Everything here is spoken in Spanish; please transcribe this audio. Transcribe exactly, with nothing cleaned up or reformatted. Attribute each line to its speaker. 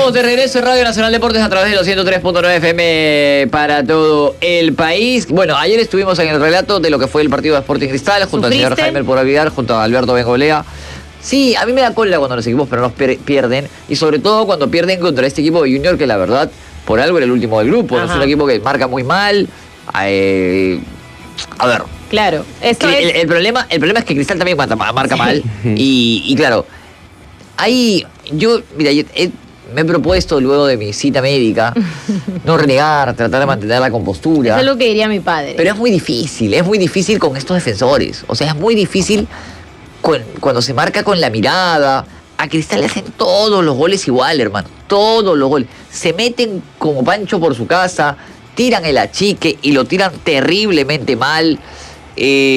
Speaker 1: Estamos de regreso en Radio Nacional Deportes a través de los ciento tres punto nueve F M para todo el país. Bueno, ayer estuvimos en el relato de lo que fue el partido de Sporting Cristal junto
Speaker 2: ¿Sufriste?
Speaker 1: al señor Jaime Puravidar, junto a Alberto Bengolea. Sí, a mí me da cólera cuando los equipos pero nos pierden, y sobre todo cuando pierden contra este equipo de Junior, que la verdad, por algo era el último del grupo. No es un equipo que marca muy mal. Eh, a ver.
Speaker 2: Claro. Esto
Speaker 1: el,
Speaker 2: es...
Speaker 1: el, problema, el problema es que Cristal también marca, marca
Speaker 2: sí.
Speaker 1: mal. Y, y claro, ahí yo, mira, yo, he, me he propuesto luego de mi cita médica no renegar, tratar de mantener la compostura.
Speaker 2: Eso es lo que diría mi padre.
Speaker 1: Pero es muy difícil, es muy difícil con estos defensores. O sea, es muy difícil con, cuando se marca con la mirada. A Cristal le hacen todos los goles igual, hermano. Todos los goles. Se meten como Pancho por su casa, tiran el achique y lo tiran terriblemente mal. Eh,